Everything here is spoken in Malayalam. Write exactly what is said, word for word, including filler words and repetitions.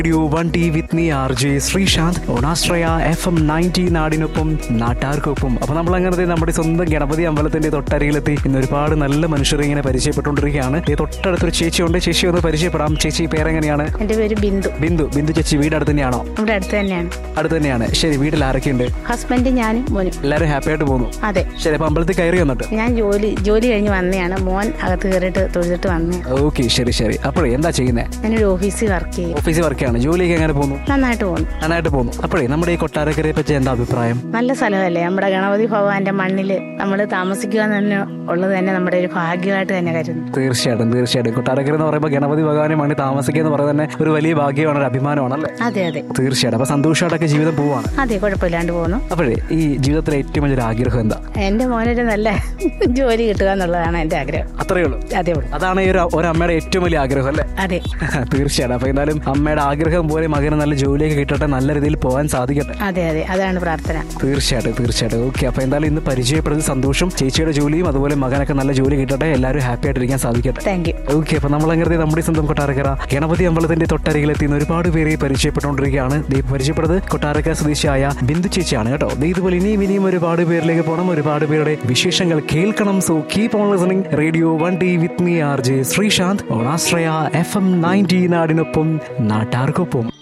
Radio one T with me R J Sreesanth ഓണാശ്രയ F M ninety നാടിനൊപ്പം നാട്ടാർക്കൊപ്പം. അപ്പൊ നമ്മൾ അങ്ങനത്തെ നമ്മുടെ സ്വന്തം ഗണപതി അമ്പലത്തിന്റെ തൊട്ടരികിലെത്തി ഇന്ന് ഒരുപാട് നല്ല മനുഷ്യരെ ഇങ്ങനെ പരിചയപ്പെട്ടുകൊണ്ടിരിക്കുകയാണ്. ഈ തൊട്ടടുത്തൊരു ചേച്ചിയുണ്ട്. ചേച്ചി ഒന്ന് പരിചയപ്പെടാം. ചേച്ചി പേരെങ്ങനെയാണ്? എന്റെ പേര് ബിന്ദു. ബിന്ദു ബിന്ദു ചേച്ചി വീട് അടുത്ത് തന്നെയാണോ? ഇവിടെ അടുത്ത് തന്നെയാണ്. അടുത്ത് തന്നെയാണ്. ശരി, വീട്ടിൽ ആരൊക്കെയുണ്ട്? ഹസ്ബൻഡ്, ഞാനും മോനും. എല്ലാവരും ഹാപ്പി ആയിട്ട് പോകുന്നു? അതെ. ശരി, അപ്പൊ അമ്പലത്തിൽ കയറി വന്നിട്ട് ഞാൻ ജോലി ജോലി കഴിഞ്ഞ് വന്നതാണ്. മോൻ അകത്ത് കയറിയിട്ട് തൊഴുതിട്ട് വന്നു. ഓക്കെ, ശരി ശരി. അപ്പോഴേ എന്താ ചെയ്യുന്നത്? ഞാനൊരു ഓഫീസിൽ വർക്ക് ചെയ്യും. ഓഫീസിൽ വർക്ക് ആണ്. ജോലിയൊക്കെ എങ്ങനെ പോകുന്നു? നന്നായിട്ട് പോകുന്നു. നന്നായിട്ട് പോകുന്നു. അപ്പോഴേ നമ്മുടെ ഈ കൊട്ടാരക്കരയെ പറ്റി എന്താ അഭിപ്രായം? നല്ല സ്ഥലമല്ലേ? നമ്മുടെ ഗണപതി ഭഗവാന്റെ മണ്ണില് നമ്മൾ താമസിക്കുക തന്നെ ഉള്ളത് തന്നെ നമ്മുടെ ഒരു ഭാഗ്യമായിട്ട് തന്നെ കരുതുന്നു. തീർച്ചയായിട്ടും തീർച്ചയായിട്ടും. കൊട്ടാരക്കര എന്ന് പറയുമ്പോൾ ഗണപതി ഭഗവാനെ മണ്ണിൽ താമസിക്കുക എന്ന് പറയുന്നത് തന്നെ ഒരു വലിയ ഭാഗ്യമാണ്, ഒരു അഭിമാനമാണല്ലേ? അതെ അതെ, തീർച്ചയായിട്ടും. അപ്പൊ സന്തോഷമായിട്ടൊക്കെ ജീവിതം പോവാണ്. അതെ, കുഴപ്പമില്ലാണ്ട് പോകുന്നു. അപ്പോഴേ ഈ ജീവിതത്തിലെ ഏറ്റവും വലിയൊരു ആഗ്രഹം എന്താ? എന്റെ മോനൊരു നല്ല ജോലി കിട്ടുക എന്നുള്ളതാണ് എന്റെ ആഗ്രഹം. അത്രേ ഉള്ളൂ? അതേ ഉള്ളൂ. അതാണ് ഈ ഒരു ഒരമ്മയുടെ ഏറ്റവും വലിയ ആഗ്രഹം അല്ലേ? അതെ, തീർച്ചയായിട്ടും. അപ്പൊ എന്തായാലും അമ്മയുടെ ആഗ്രഹം പോലെ മകന് നല്ല ജോലിയൊക്കെ കിട്ടട്ടെ, നല്ല രീതിയിൽ പോകാൻ സാധിക്കട്ടെ. അതെ അതെ, അതാണ് പ്രാർത്ഥന. തീർച്ചയായിട്ടും തീർച്ചയായിട്ടും. ഓക്കെ, അപ്പൊ എന്തായാലും ഇന്ന് പരിചയപ്പെടുന്നത് സന്തോഷം. ചേച്ചിയുടെ ജോലിയും അതുപോലെ മകനൊക്കെ നല്ല ജോലി കിട്ടട്ടെ, എല്ലാവരും ഹാപ്പി ആയിട്ടിരിക്കാൻ സാധിക്കട്ടെ. Thank you. ഓക്കെ, അപ്പൊ നമ്മൾ അങ്ങനെ നമ്മുടെ സ്വന്തം കൊട്ടാരക്കര ഗണപതി അമ്പലത്തിന്റെ തൊട്ടരികിലെത്തിയുന്ന ഒരുപാട് പേരെ പരിചയപ്പെട്ടുകൊണ്ടിരിക്കുകയാണ്. പരിചയപ്പെടുന്നത് കൊട്ടാരക്കര സ്വദേശിയായ ബിന്ദു ചേച്ചിയാണ് കേട്ടോ. ഇതുപോലെ ഇനിയും ഇനിയും ഒരുപാട് പേരിലേക്ക് പോകണം, ഒരുപാട് പേരുടെ വിശേഷങ്ങൾ കേൾക്കണം. So keep on listening radio one T with me R J Sreesanth ഓണാശ്രയ F M ninety നാടിനൊപ്പം നാട്ടാർക്കൊപ്പം.